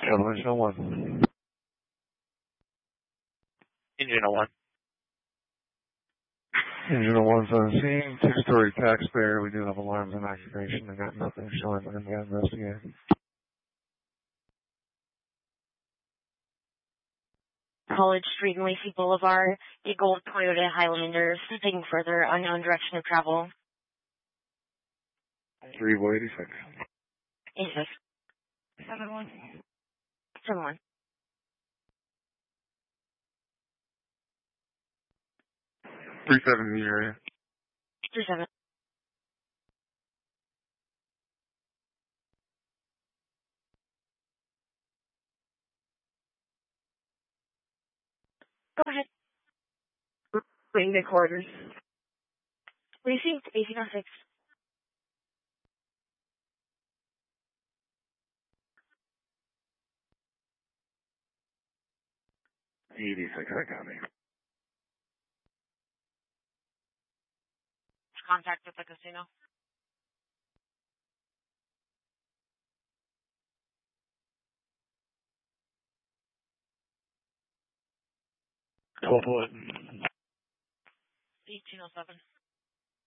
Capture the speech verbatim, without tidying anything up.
Evolution oh one. Engine oh one. Engine oh one's on scene, two-story taxpayer. We do have alarms and activation. I got nothing showing when we investigate. College Street and Lacey Boulevard, a gold Toyota Highlander, taking further unknown direction of travel. three eighty-six. eighty-six. seven one. seven one. three seven in the area. three seven. Go ahead. Wing the quarters. Received eighteen oh six. eighty-six, I got me. Contact with the casino. twelve foot. eighteen oh seven.